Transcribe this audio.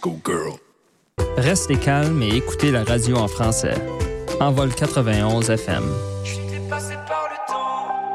disco girl. Restez calme et écoutez la radio en français. Envol 91 FM. Je suis dépassé par le temps.